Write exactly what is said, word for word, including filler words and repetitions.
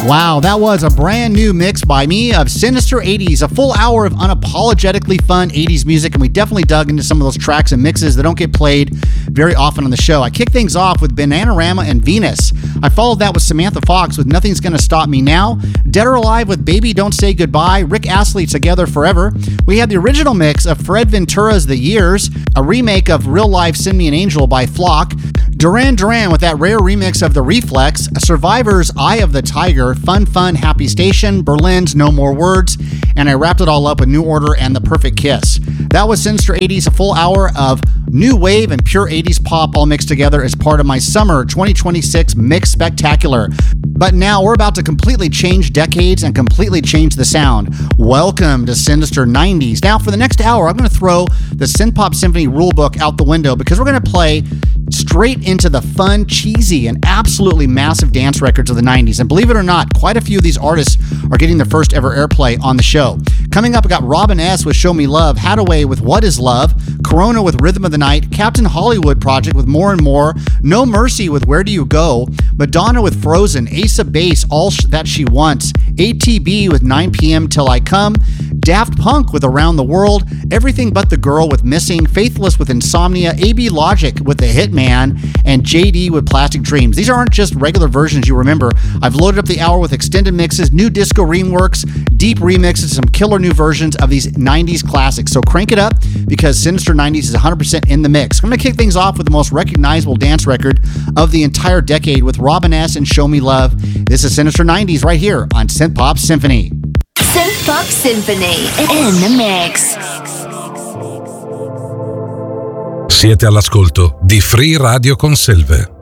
Wow, that was a brand new mix by me of Sinister eighties, a full hour of unapologetically fun eighties music, and we definitely dug into some of those tracks and mixes that don't get played very often on the show. I kicked things off with Bananarama and Venus. I followed that with Samantha Fox with Nothing's Gonna Stop Me Now, Dead or Alive with Baby Don't Say Goodbye, Rick Astley Together Forever. We had the original mix of Fred Ventura's The Years, a remake of Real Life Send Me an Angel by Flock, Duran Duran with that rare remix of The Reflex, Survivor's Eye of the Tiger, Fun Fun Happy Station, Berlin's No More Words, and I wrapped it all up with New Order and The Perfect Kiss. That was Sinister eighties, a full hour of new wave and pure eighties pop all mixed together as part of my summer twenty twenty-six Mix Spectacular. But now we're about to completely change decades and completely change the sound. Welcome to Sinister nineties. Now for the next hour, I'm going to throw the Synth Pop Symphony rulebook out the window because we're going to play straight into the fun, cheesy, and absolutely massive dance records of the nineties. And believe it or not, quite a few of these artists are getting their first ever airplay on the show. Coming up, I got Robin S. with Show Me Love, Hadaway with What Is Love, Corona with Rhythm of the Night, Captain Hollywood Project with More and More, No Mercy with Where Do You Go, Madonna with Frozen, Ace of Base, All That She Wants, A T B with nine p.m. Till I Come, Daft Punk with Around the World, Everything But the Girl with Missing, Faithless with Insomnia, A B Logic with The Hitman, and J D with Plastic Dreams. These aren't just regular versions you remember. I've loaded up the hour with extended mixes, new disco reworks, deep remixes, some killer new versions of these nineties classics. So crank it up because Sinister nineties is one hundred percent in the mix. I'm going to kick things off with the most recognizable dance record of the entire decade with Robin S. and Show Me Love. This is Sinister nineties right here on Synth Pop Symphony. Synth Pop Symphony in the mix. Siete all'ascolto di Free Radio Conselve.